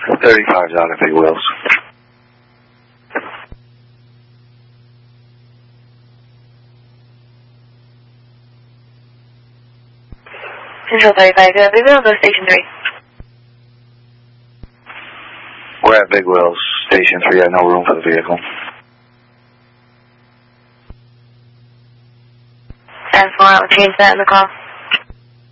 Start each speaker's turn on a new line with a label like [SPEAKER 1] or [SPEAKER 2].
[SPEAKER 1] 35's out at Big Wills.
[SPEAKER 2] Central 35, Big Wills or Station 3?
[SPEAKER 1] We're at Big Wills, Station 3. I have no room for the vehicle.
[SPEAKER 2] And 4, I'll change that in the call.